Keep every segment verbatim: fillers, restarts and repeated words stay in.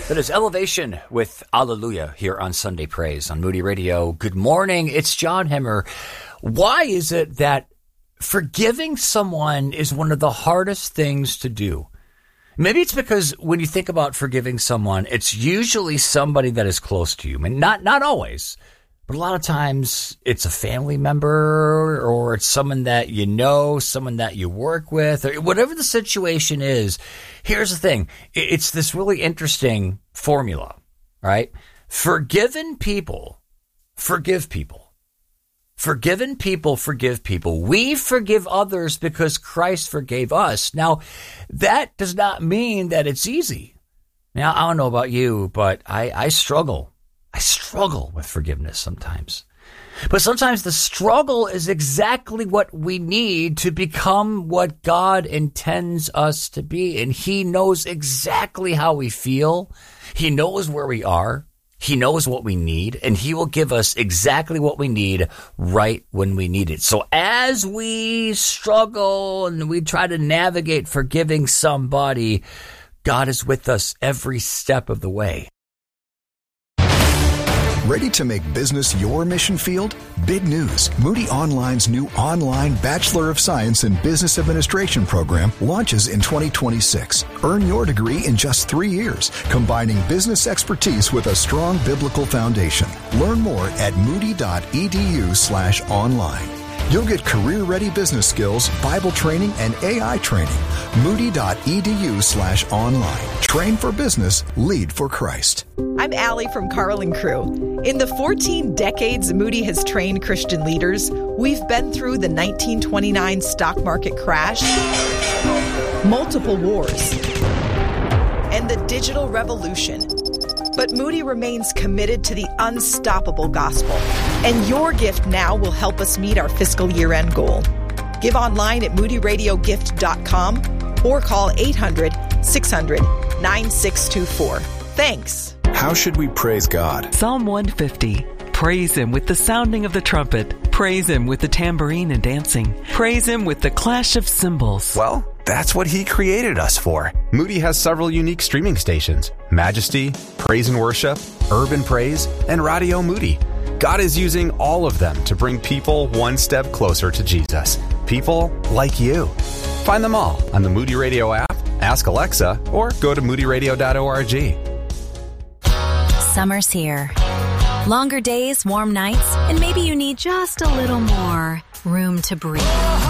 That is Elevation with Alleluia here on Sunday Praise on Moody Radio. Good morning. It's John Hemmer. Why is it that forgiving someone is one of the hardest things to do? Maybe it's because when you think about forgiving someone, it's usually somebody that is close to you. I mean, not, not always, but a lot of times it's a family member or it's someone that you know, someone that you work with, or whatever the situation is. Here's the thing. It's this really interesting formula, right? Forgiven people forgive people. Forgiven people forgive people. We forgive others because Christ forgave us. Now, that does not mean that it's easy. Now, I don't know about you, but I, I struggle. I struggle with forgiveness sometimes. But sometimes the struggle is exactly what we need to become what God intends us to be. And He knows exactly how we feel. He knows where we are. He knows what we need. And He will give us exactly what we need right when we need it. So as we struggle and we try to navigate forgiving somebody, God is with us every step of the way. Ready to make business your mission field? Big news. Moody Online's new online Bachelor of Science in Business Administration program launches in twenty twenty-six. Earn your degree in just three years, combining business expertise with a strong biblical foundation. Learn more at moody.edu slash online. You'll get career-ready business skills, Bible training, and A I training. Moody.edu slash online. Train for business, lead for Christ. I'm Allie from Carl and Crew. In the fourteen decades Moody has trained Christian leaders, we've been through the nineteen twenty-nine stock market crash, multiple wars, and the digital revolution. But Moody remains committed to the unstoppable gospel. And your gift now will help us meet our fiscal year-end goal. Give online at moody radio gift dot com or call eight hundred, six hundred, nine six two four. Thanks. How should we praise God? Psalm one fifty. Praise Him with the sounding of the trumpet. Praise Him with the tambourine and dancing. Praise Him with the clash of cymbals. Well, that's what He created us for. Moody has several unique streaming stations: Majesty, Praise and Worship, Urban Praise, and Radio Moody. God is using all of them to bring people one step closer to Jesus. People like you. Find them all on the Moody Radio app, ask Alexa, or go to moody radio dot org. Summer's here. Longer days, warm nights, and maybe you need just a little more room to breathe.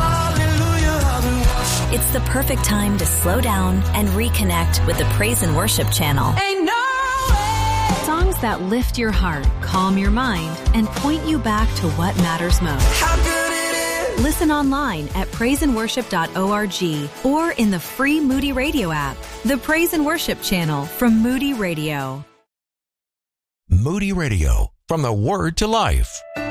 It's the perfect time to slow down and reconnect with the Praise and Worship channel. Ain't no way. Songs that lift your heart, calm your mind, and point you back to what matters most. How good it is. Listen online at praise and worship dot org or in the free Moody Radio app. The Praise and Worship channel from Moody Radio. Moody Radio, from the Word to Life.